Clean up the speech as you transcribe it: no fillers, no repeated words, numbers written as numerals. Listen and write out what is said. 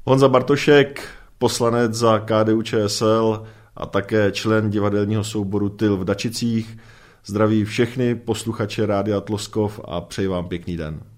Honza Bartošek, poslanec za KDU-ČSL a také člen divadelního souboru Tyl v Dačicích. Zdraví všechny posluchače Rádia Tloskov a přeji vám pěkný den.